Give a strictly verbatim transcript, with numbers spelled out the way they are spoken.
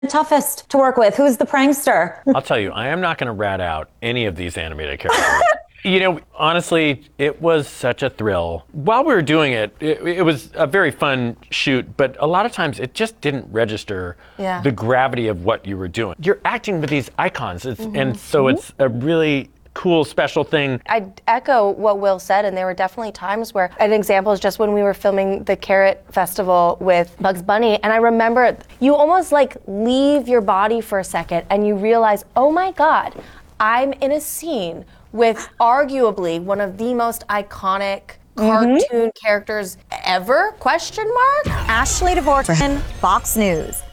toughest to work with? Who's the prankster? I'll tell you, I am not going to rat out any of these animated characters. You know, honestly, it was such a thrill. While we were doing it, it, it was a very fun shoot, but a lot of times it just didn't register yeah. the gravity of what you were doing. You're acting with these icons, it's, mm-hmm. and so mm-hmm. it's a really cool, special thing. I echo what Will said, and there were definitely times where, an example is just when we were filming the Carrot Festival with Bugs Bunny, and I remember you almost like leave your body for a second and you realize, oh my God, I'm in a scene with arguably one of the most iconic cartoon mm-hmm. characters ever, question mark? Ashley DeVore, Fox News.